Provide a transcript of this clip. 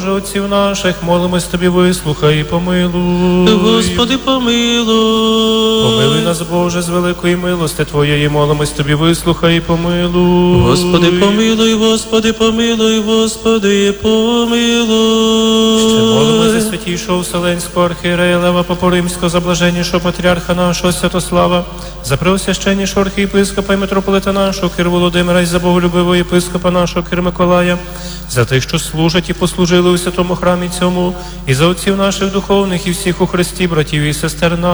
Отців наших, молимось тобі, вислухай і помилуй. Господи, помилуй. Помилуй нас, Боже, з великої милости Твоєї, молимось тобі, вислухай і помилуй. Господи, помилуй, Господи, помилуй, Господи, помилуй. Ще молимось за святійшого Вселенського архієрея Лева Попоримського, за блаженнішого патріарха нашого Святослава, за преосвященнішого архієпископа і митрополита нашого Кир Володимира, і за боголюбивого єпископа нашого Кир Миколая, за тих, що служать і послужили у святому храмі цьому, і за отців наших духовних і всіх у Христі, братів і сестер наших,